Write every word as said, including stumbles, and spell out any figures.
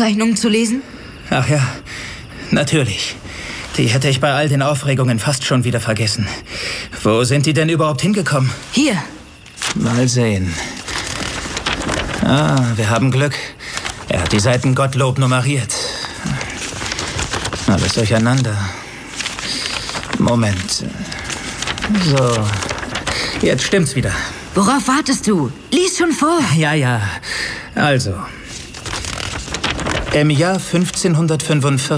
Aufzeichnungen zu lesen? Ach ja, natürlich. Die hätte ich bei all den Aufregungen fast schon wieder vergessen. Wo sind die denn überhaupt hingekommen? Hier. Mal sehen. Ah, wir haben Glück. Er hat die Seiten Gottlob nummeriert. Alles durcheinander. Moment. So. Jetzt stimmt's wieder. Worauf wartest du? Lies schon vor. Ja, ja. Also. Im Jahr fünfzehnhundertfünfundvierzig